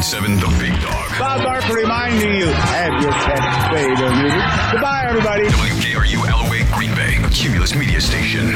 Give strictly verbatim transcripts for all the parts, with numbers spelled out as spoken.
point seven The Big Dog. Bob Barker reminding you, have your pet spayed or neutered. Goodbye, everybody. W K R U L O A Green Bay, a Cumulus media station.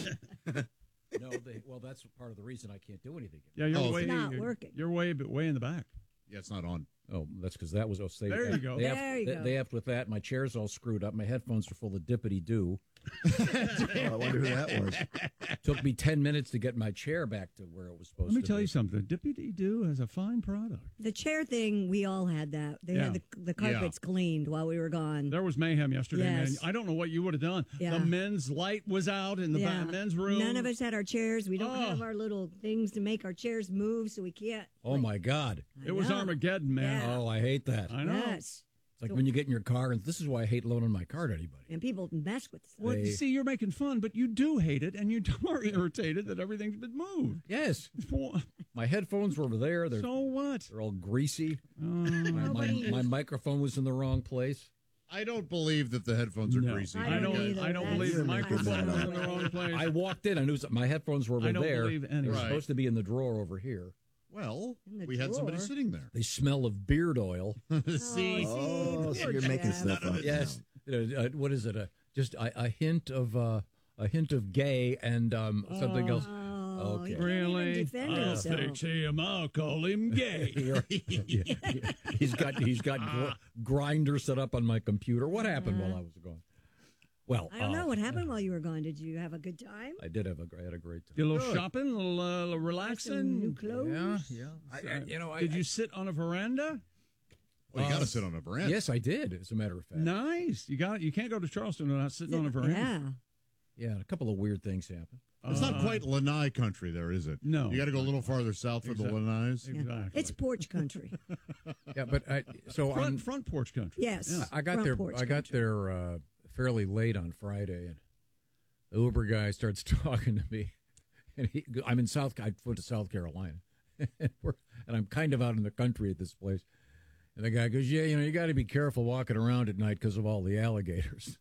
No, they, well, that's part of the reason I can't do anything. Yeah, you're Oh, way, it's not you're, working. You're way, way in the back. Yeah, it's not on. Oh, that's because that was. Oh, they, There you go. They There have, you they, go. they have with that. My chair's all screwed up. My headphones are full of dippity doo. Oh, I wonder who that was. Took me ten minutes to get my chair back to where it was supposed Let me to tell be. you something. Dippy Doo has a fine product. The chair thing, we all had that. They Yeah. had the, the carpets cleaned while we were gone. There was mayhem yesterday, man. Yes. I don't know what you would have done. Yeah. The men's light was out in the Yeah. ba- men's room. None of us had our chairs. We don't Oh. have our little things to make our chairs move, so we can't. Oh like- my God! I It was know. Armageddon, man. Yeah. Oh, I hate that. I know. Yes. It's like when you get in your car, and this is why I hate loaning my car to anybody. And people mess with stuff. Well, They- see, you're making fun, but you do hate it, and you are irritated that everything's been moved. Yes, So my headphones were over there. They're what? they're all greasy. Uh, My, my, Nobody- my microphone was in the wrong place. I don't believe that the headphones are no, greasy. I I don't don't. either. I don't That's- believe the You're making microphone that was up. in the wrong place. I walked in. I knew my headphones were over I don't there. believe any They were of it. supposed to be in the drawer over here. Well, In the we had somebody drawer. sitting there. They smell of beard oil. See? Oh, so poor you're making Jeff. stuff up. Yes. Uh, uh, what is it? Uh, just a, a hint of uh, a hint of gay and um, something else. Oh, Okay. you can't Really? even defend I'll yourself. fix him. I'll call him gay. Yeah. He's got he's got gr- grinder set up on my computer. What happened while I was gone? Well, I don't uh, know what happened while you were gone. Did you have a good time? I did have a I had a great time. Did a little shopping, a little, uh, little Some relaxing. new clothes? Yeah, yeah. I, I, you know, I, Did you sit on a veranda? Well, you got Uh, to sit on a veranda. Yes, I did. As a matter of fact. Nice. You got. You can't go to Charleston without sitting on a veranda. Yeah. Yeah, a couple of weird things happened. It's not Uh, quite Lanai country there, is it? No. You got to go a little farther south for Exactly. the Lanais. Yeah. Exactly. It's porch country. Yeah, but I, so front I'm, front porch country. Yes. Yeah. I got Front there. porch I got country. there uh, fairly late on Friday, and the Uber guy starts talking to me. And he, I'm in South. I went to South Carolina, and, we're, and I'm kind of out in the country at this place. And the guy goes, "Yeah, you know, you got to be careful walking around at night because of all the alligators."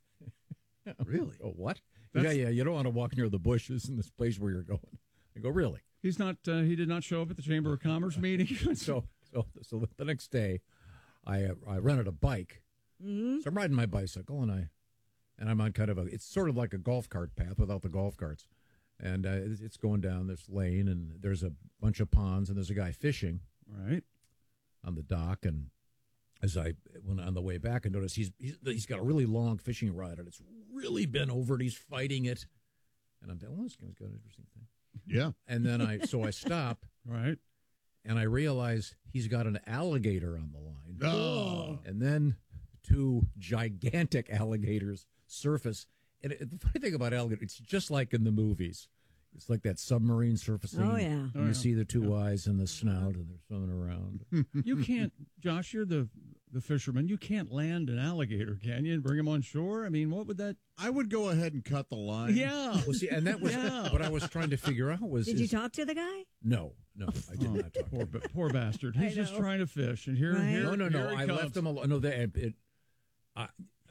Really? Oh, what? Yeah, That's- yeah. You don't want to walk near the bushes in this place where you're going. I go, really? He's not. Uh, he did not show up at the Chamber of Commerce meeting. So, so, so the next day, I uh, I rented a bike. Mm-hmm. So I'm riding my bicycle, and I, and I'm on kind of a. It's sort of like a golf cart path without the golf carts, and uh, it's it's going down this lane, and there's a bunch of ponds, and there's a guy fishing Right. on the dock, and as I went on the way back, I noticed he's he's, he's got a really long fishing rod, and it's really been over, and he's fighting it, and I'm thinking, oh, this guy's got an interesting thing. Yeah. And then I so I stop, Right. and I realize he's got an alligator on the line. Oh. And then two gigantic alligators surface. And it, the funny thing about alligators, it's just like in the movies. It's like that submarine surfacing. Oh, yeah. And Oh, you yeah. see the two eyes and the snout, and they're swimming around. You can't, Josh. You're the the fisherman. You can't land an alligator, can you? And bring him on shore. I mean, what would that? I would go ahead and cut the line. Yeah. Well, see, and that was Yeah. what I was trying to figure out was. Did you is- talk to the guy? No, no, I did Oh, not talk. poor, to him. ba- poor bastard. He's I just know. trying to fish, and here, Right. here, No, no, no. here he I comes. left him alone. No, that it. I,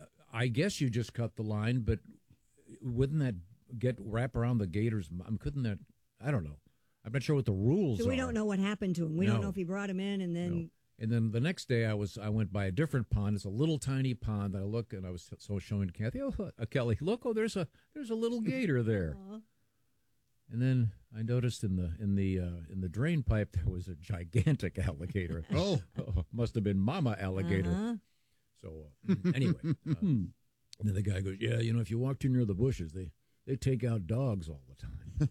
I guess you just cut the line, but wouldn't that get wrap around the gator's? mouth? Couldn't that? I don't know. I'm not sure what the rules So are. we don't know what happened to him. We No. don't know if he brought him in and then. No. And then the next day, I was I went by a different pond. It's a little tiny pond. I look and I was so showing Kathy, oh uh, Kelly, look, oh there's a there's a little gator there. Aw. And then I noticed in the in the uh, in the drain pipe there was a gigantic alligator. Oh. Oh, must have been Mama alligator. Uh-huh. So uh, anyway, uh, and then the guy goes, yeah, you know, if you walk too near the bushes, they they take out dogs all the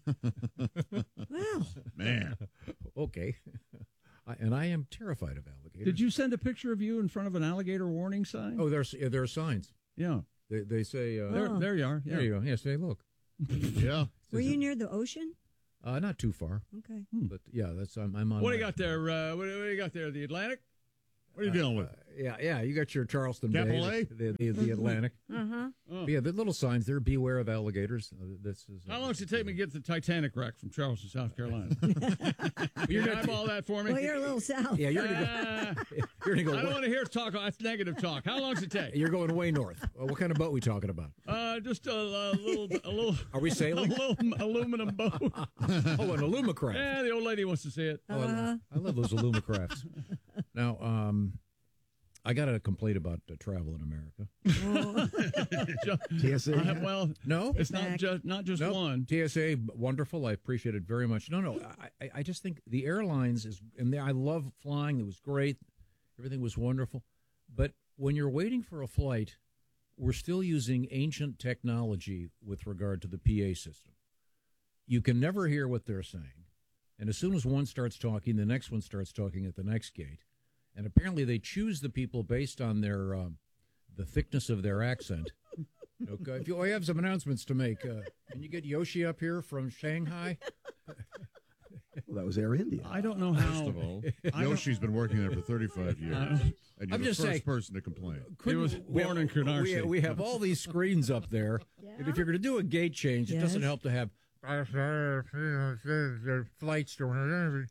time. Well, Man. Okay. I, and I am terrified of alligators. Did you send a picture of you in front of an alligator warning sign? Oh, there's yeah, there are signs. yeah. They they say uh, There, Oh. there you are. Yeah. there you go. Yeah, say look. Yeah. were you near the ocean? Uh, not too far, Okay. but yeah, that's I'm, I'm on. What do you my- got there? Uh, what, do- what do you got there? The Atlantic? What are you dealing with? Uh, yeah, yeah, you got your Charleston Capital Bay, A? the the, the Atlantic. Uh-huh. Oh. But yeah, the little signs there. Beware of alligators. Uh, this is. Uh, How long does it take me to get the Titanic wreck from Charleston, South Carolina? You're you gonna- eyeball that for me? Well, you're a little south. Yeah, you're gonna Uh, go. You're gonna go. I don't way- want to hear talk. That's negative talk. How long does it take? You're going way north. Uh, what kind of boat we talking about? Uh, just a, a little, a little, Are we a sailing? little aluminum boat. Oh, an Illumicraft. Yeah, the old lady wants to see it. Oh, I, love, I love those Illumicrafts. Now, um, I got a complaint about uh, travel in America. Oh, T S A. Uh, well, No, it's not Back. just not just no. one. T S A, wonderful. I appreciate it very much. No, no, I, I- I just think the airlines is, and I love flying. It was great. Everything was wonderful. But when you're waiting for a flight, we're still using ancient technology with regard to the P A system. You can never hear what they're saying. And as soon as one starts talking, the next one starts talking at the next gate. And apparently they choose the people based on their um, the thickness of their accent. Okay, if you I have some announcements to make. Uh, can you get Yoshi up here from Shanghai? Well, that was Air India. I don't know how. First of all, I don't- Yoshi's been working there for thirty-five years, I- and you're I'm the just first saying- person to complain. He was we- born in we, Canarsie. we have all these screens up there. And if you're going to do a gate change, it doesn't Yes. help to have flights to.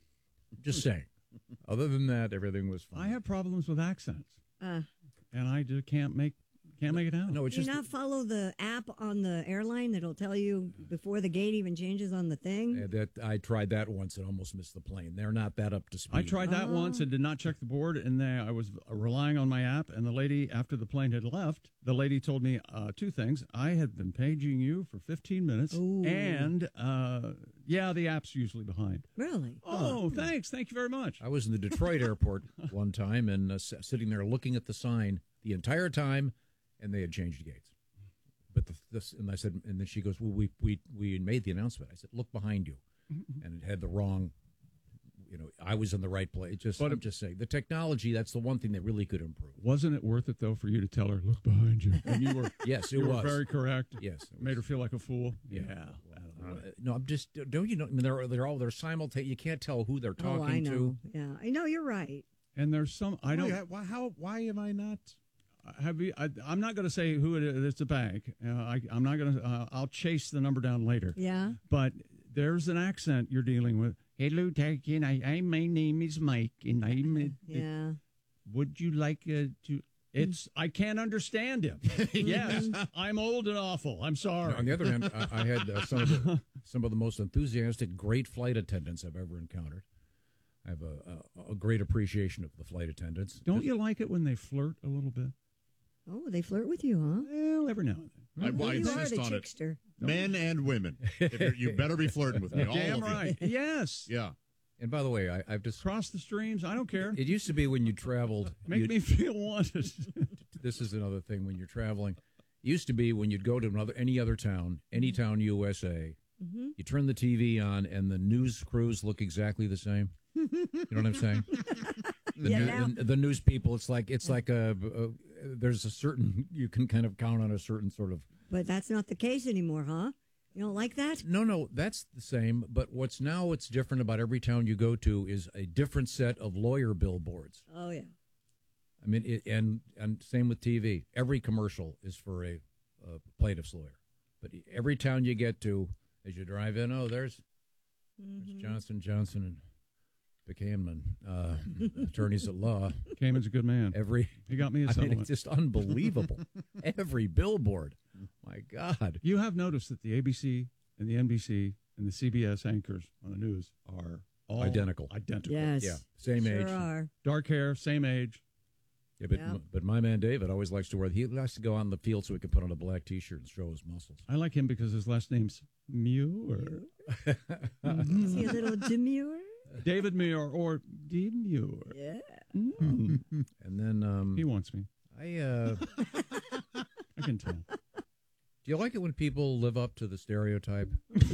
Just saying. Other than that, everything was fine. I have problems with accents, uh, and I just can't make can't make it out. no, it's do you just not follow the app on the airline that'll tell you before the gate even changes on the thing? uh, that I tried that once and almost missed the plane. They're not that up to speed. I tried that Oh. once and did not check the board, and then I was relying on my app. And the lady, after the plane had left, the lady told me uh, two things: I had been paging you for fifteen minutes, Ooh. and uh, yeah, the app's usually behind. Really? Oh, thanks, thank you very much. I was in the Detroit airport one time and uh, s- sitting there looking at the sign the entire time, and they had changed gates. But the, this, and I said, and then she goes, "Well, we we we made the announcement." I said, "Look behind you," and it had the wrong. You know, I was in the right place. Just, But I'm it- just saying, the technology. That's the one thing that really could improve. Wasn't it worth it though for you to tell her, "Look behind you"? And you were Yes, it you was were very correct. Yes, it Made her was. feel like a fool. Yeah. Yeah. Uh, no, I'm just. Don't you know? I mean, they're they're all they're simultaneous. You can't tell who they're talking oh, I know. to. Yeah, I know. You're right. And there's some I don't. Why, why, how, why am I not? Have you? I, I'm not going to say who it is. It's a bank. Uh, I, I'm not going to. Uh, I'll chase the number down later. Yeah. But there's an accent you're dealing with. Hello, Takin. I, I, my name is Mike, and I'm. Yeah. Would you like uh, to? It's. I can't understand him. Yes, I'm old and awful. I'm sorry. On the other hand, I, I had uh, some of the some of the most enthusiastic, great flight attendants I've ever encountered. I have a, a, a great appreciation of the flight attendants. Don't you like it when they flirt a little bit? Oh, they flirt with you, huh? Well, every now and then. I, Well, I you are insist the on it. chickster. Men and women, if you're, you better be flirting with me. All Damn of you. right. Yes. Yeah. And by the way, I, I've just. Cross the streams. I don't care. It used to be when you traveled. Make you'd- me feel wanted. This is another thing when you're traveling. It used to be when you'd go to another any other town, any town U S A. Mm-hmm. You turn the T V on, and the news crews look exactly the same. You know what I'm saying? The, Yeah, new- now- the, the news people. It's like it's like a, a. There's a certain you can kind of count on a certain sort of. But that's not the case anymore, huh? You don't like that? No, no, that's the same. But what's now what's different about every town you go to is a different set of lawyer billboards. Oh, yeah. I mean, it, and and same with T V. Every commercial is for a, a plaintiff's lawyer. But every town you get to, as you drive in, oh, there's, there's Johnson, Johnson, and Buchanan, uh, attorneys at law. Cayman's a good man. Every, He got me a I mean, settlement. it's just unbelievable. Every billboard. My God. You have noticed that the A B C and the N B C and the C B S anchors on the news are all Identical. Identical. Yes. Yeah, same sure age. are. Dark hair, same age. Yeah, but Yeah. but my man David always likes to wear. He likes to go on the field so he can put on a black T-shirt and show his muscles. I like him because his last name's Muir. Is he a little demure? David Muir or Demure. Yeah. Mm. And then um, He wants me. I uh, I can tell. do you like it when people live up to the stereotype?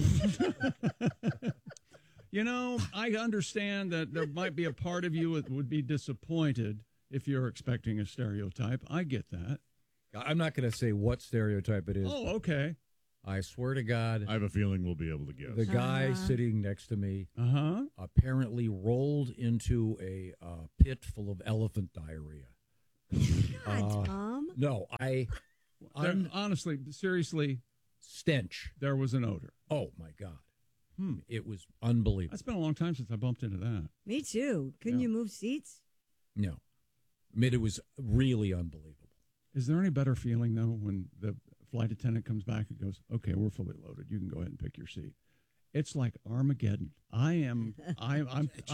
You know, I understand that there might be a part of you that would be disappointed if you're expecting a stereotype. I get that. I'm not going to say what stereotype it is. Oh, okay. I swear to God, I have a feeling we'll be able to guess. the guy Uh-huh. sitting next to me Uh huh. apparently rolled into a uh, pit full of elephant diarrhea. God, Uh, Tom. No, I un- Honestly, seriously, stench. there was an odor. Oh my God, Hmm. it was unbelievable. It's been a long time since I bumped into that. Me too. Couldn't Yeah. you move seats? No, I mean it was really unbelievable. Is there any better feeling, though, when the flight attendant comes back and goes, okay, we're fully loaded. You can go ahead and pick your seat. It's like Armageddon. I am, I, I'm, I'm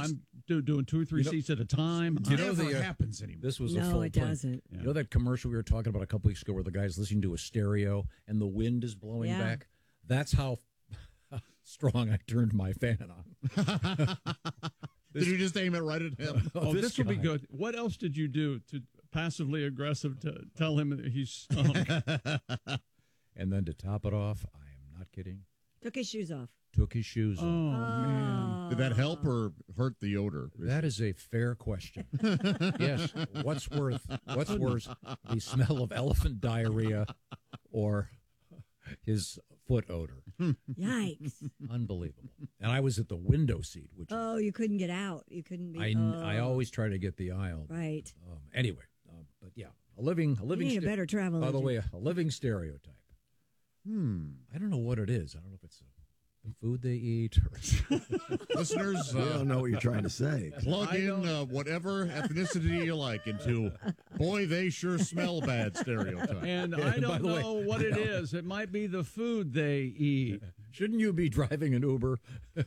do, doing two or three You know- seats at a time. You know Never the, uh, happens anymore. This was a No, full it plane. doesn't. You know that commercial we were talking about a couple weeks ago where the guy's listening to a stereo and the wind is blowing Yeah. back? That's how strong I turned my fan on. Did you just aim it right at him? Oh, this, will be guy. good. What else did you do to passively aggressive to tell him that he's stunk? And then to top it off, I am not kidding, Took his shoes off. took his shoes oh, off. man. Did that help or hurt the odor? That is a fair question. Yes. What's worth? What's worse, the smell of elephant diarrhea or his foot odor? Yikes. Unbelievable. And I was at the window seat, which Oh, you couldn't get out. You couldn't be. I, oh. I always try to get the aisle. Right. Um, anyway, uh, but yeah, a living a living. You need a ste- better travel By the agent. way, a living stereotype. Hmm. I don't know what it is. I don't know if it's the food they eat. Or Listeners, I uh, don't know what you're trying to say. plug in uh, whatever ethnicity you like into boy, they sure smell bad stereotype. And Yeah, I by don't the way, know what it is. It might be the food they eat. Shouldn't you be driving an Uber?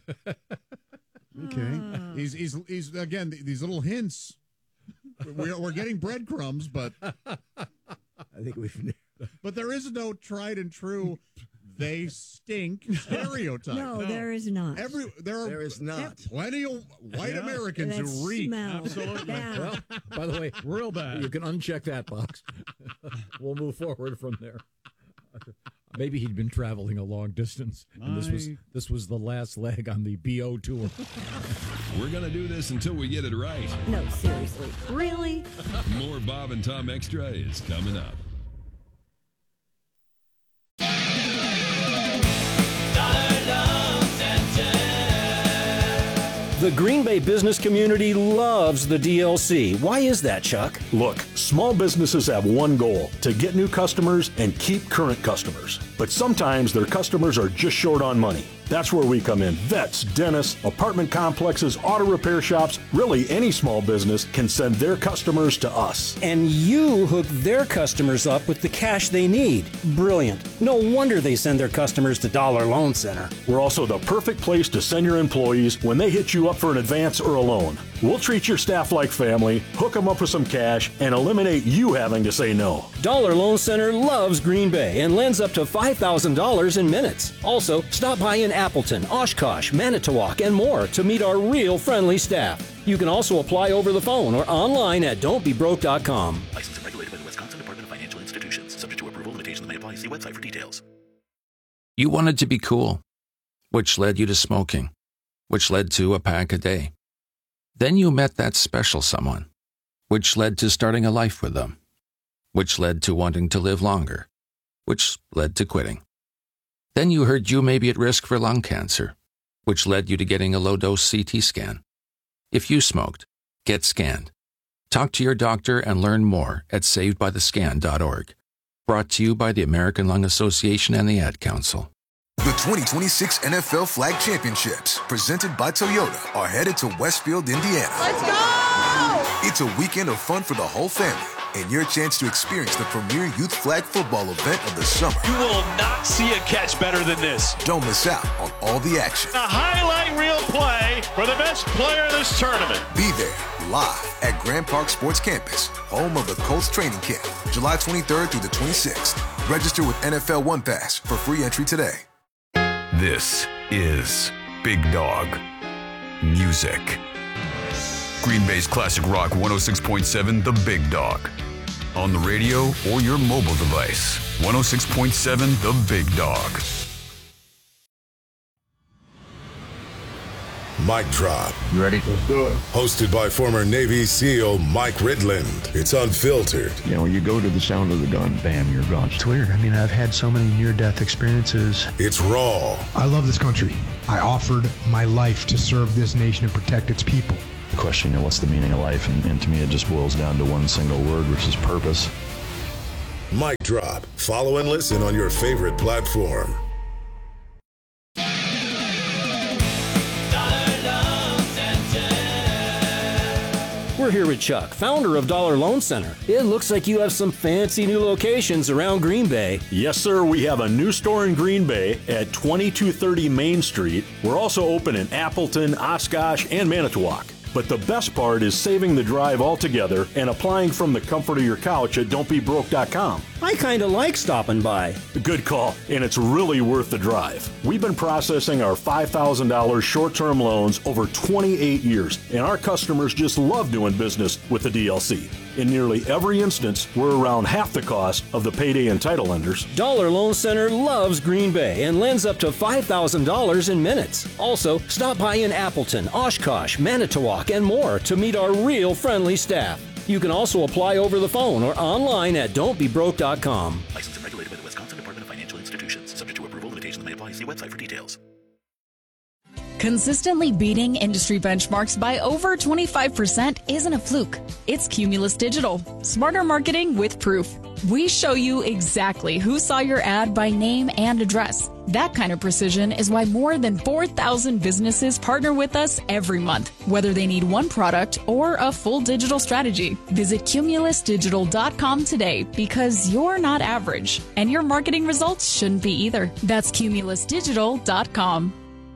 Okay. He's, he's, he's again, th- these little hints. We're, we're getting breadcrumbs, but I think we've. but there is no tried and true they stink stereotype. No, there is not. Every there are There is not. plenty of white Yeah. Americans That who reek. smell. Absolutely. Yeah. Well, by the way, Real bad. you can uncheck that box. We'll move forward from there. Maybe he'd been traveling a long distance, and this was I- this was the last leg on the B O tour. We're going to do this until we get it right. No, seriously. Really? More Bob and Tom Extra is coming up. The Green Bay business community loves the D L C. Why is that, Chuck? Look, small businesses have one goal, to get new customers and keep current customers. But sometimes their customers are just short on money. That's where we come in. Vets, dentists, apartment complexes, auto repair shops, really any small business can send their customers to us. And you hook their customers up with the cash they need. Brilliant. No wonder they send their customers to Dollar Loan Center. We're also the perfect place to send your employees when they hit you up for an advance or a loan. We'll treat your staff like family, hook them up with some cash, and eliminate you having to say no. Dollar Loan Center loves Green Bay and lends up to five thousand dollars in minutes. Also, stop by in Appleton, Oshkosh, Manitowoc, and more to meet our real friendly staff. You can also apply over the phone or online at don't be broke dot com. Licensed and regulated by the Wisconsin Department of Financial Institutions. Subject to approval, limitations may apply. See website for details. You wanted to be cool, which led you to smoking, which led to a pack a day. Then you met that special someone, which led to starting a life with them, which led to wanting to live longer, which led to quitting. Then you heard you may be at risk for lung cancer, which led you to getting a low-dose C T scan. If you smoked, get scanned. Talk to your doctor and learn more at saved by the scan dot org. Brought to you by the American Lung Association and the Ad Council. The twenty twenty-six N F L Flag Championships, presented by Toyota, are headed to Westfield, Indiana. Let's go! It's a weekend of fun for the whole family and your chance to experience the premier youth flag football event of the summer. You will not see a catch better than this. Don't miss out on all the action. A highlight reel play for the best player of this tournament. Be there live at Grand Park Sports Campus, home of the Colts training camp, July twenty-third through the twenty-sixth. Register with N F L One Pass for free entry today. This is Big Dog Music. Green Bay's classic rock one oh six point seven, The Big Dog. On the radio or your mobile device. one oh six point seven, The Big Dog. Mic Drop. You ready? Let's do it. Hosted by former Navy SEAL Mike Ridland. It's unfiltered. You know, when you go to the sound of the gun, bam, you're gone. It's weird. I mean, I've had so many near-death experiences. It's raw. I love this country. I offered my life to serve this nation and protect its people. The question, you know, what's the meaning of life? And, and to me, it just boils down to one single word, which is purpose. Mic Drop. Follow and listen on your favorite platform. We're here with Chuck, founder of Dollar Loan Center. It looks like you have some fancy new locations around Green Bay. Yes, sir. We have a new store in Green Bay at twenty-two thirty Main Street. We're also open in Appleton, Oshkosh, and Manitowoc. But the best part is saving the drive altogether and applying from the comfort of your couch at don't be broke dot com. I kind of like stopping by. Good call, and it's really worth the drive. We've been processing our five thousand dollars short-term loans over twenty-eight years, and our customers just love doing business with the D L C. In nearly every instance, we're around half the cost of the payday and title lenders. Dollar Loan Center loves Green Bay and lends up to five thousand dollars in minutes. Also, stop by in Appleton, Oshkosh, Manitowoc, and more to meet our real friendly staff. You can also apply over the phone or online at don't be broke dot com. Licensed and regulated by the Wisconsin Department of Financial Institutions. Subject to approval, limitations may apply. See website for details. Consistently beating industry benchmarks by over twenty-five percent isn't a fluke. It's Cumulus Digital. Smarter marketing with proof. We show you exactly who saw your ad by name and address. That kind of precision is why more than four thousand businesses partner with us every month, whether they need one product or a full digital strategy. Visit cumulus digital dot com today because you're not average, and your marketing results shouldn't be either. That's cumulus digital dot com.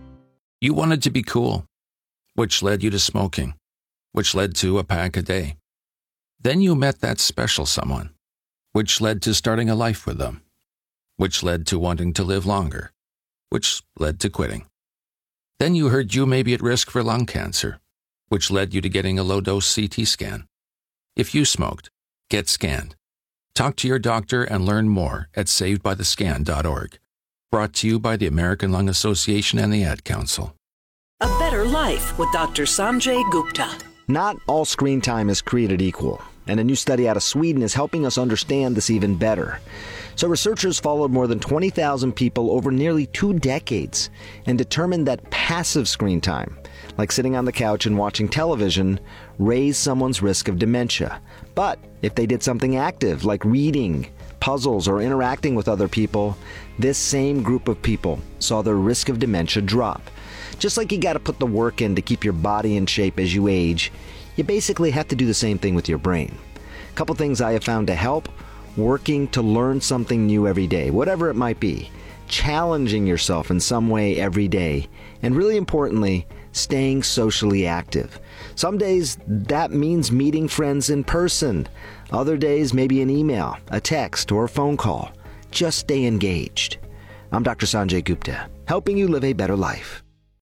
You wanted to be cool, which led you to smoking, which led to a pack a day. Then you met that special someone, which led to starting a life with them, which led to wanting to live longer, which led to quitting. Then you heard you may be at risk for lung cancer, which led you to getting a low-dose C T scan. If you smoked, get scanned. Talk to your doctor and learn more at saved by the scan dot org. Brought to you by the American Lung Association and the Ad Council. A Better Life with Doctor Sanjay Gupta. Not all screen time is created equal, and a new study out of Sweden is helping us understand this even better. So researchers followed more than twenty thousand people over nearly two decades and determined that passive screen time, like sitting on the couch and watching television, raised someone's risk of dementia. But if they did something active, like reading, puzzles, or interacting with other people, this same group of people saw their risk of dementia drop. Just like you got to put the work in to keep your body in shape as you age, you basically have to do the same thing with your brain. A couple things I have found to help: working to learn something new every day, whatever it might be, challenging yourself in some way every day, and really importantly, staying socially active. Some days that means meeting friends in person. Other days maybe an email, a text, or a phone call. Just stay engaged. I'm Doctor Sanjay Gupta, helping you live a better life.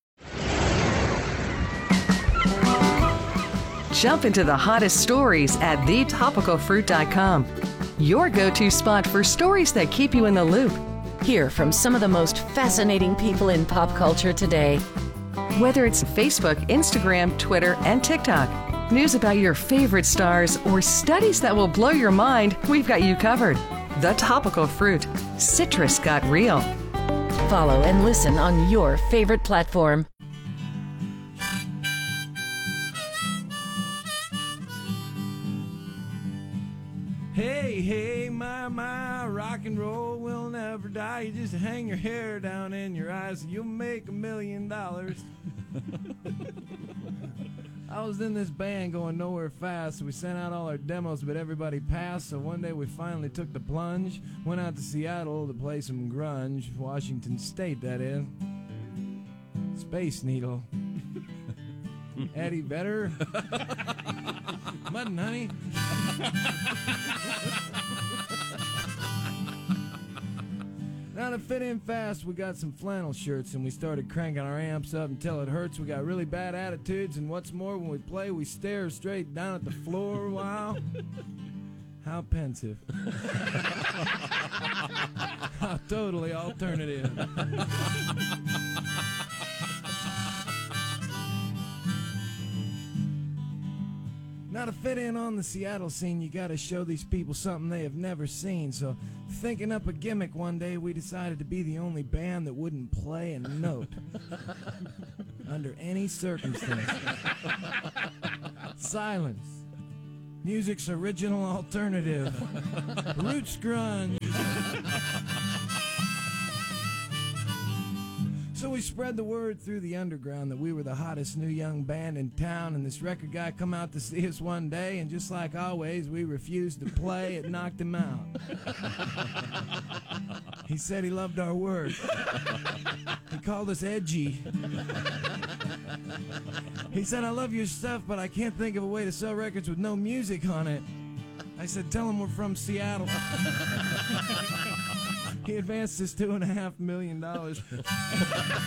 Jump into the hottest stories at the topical fruit dot com. Your go-to spot for stories that keep you in the loop. Hear from some of the most fascinating people in pop culture today. Whether it's Facebook, Instagram, Twitter, and TikTok, news about your favorite stars, or studies that will blow your mind, we've got you covered. The Topical Fruit. Citrus got real. Follow and listen on your favorite platform. Hey, hey, my, my, rock and roll will never die. You just hang your hair down in your eyes and you'll make a million dollars. I was in this band going nowhere fast, so we sent out all our demos, but everybody passed, so one day we finally took the plunge, went out to Seattle to play some grunge, Washington State, that is. Space Needle. Eddie Vedder. Mutton Honey. Now to fit in fast, we got some flannel shirts and we started cranking our amps up until it hurts. We got really bad attitudes, and what's more, when we play, we stare straight down at the floor. Wow. How pensive. How totally alternative. Now to fit in on the Seattle scene, you gotta show these people something they have never seen. So, thinking up a gimmick one day, we decided to be the only band that wouldn't play a note. Under any circumstance. Silence. Music's original alternative. Roots grunge. So we spread the word through the underground that we were the hottest new young band in town, and this record guy come out to see us one day, and just like always, we refused to play. It knocked him out. He said he loved our work. He called us edgy. He said, I love your stuff, but I can't think of a way to sell records with no music on it. I said, tell him we're from Seattle. He advanced his two and a half million dollars.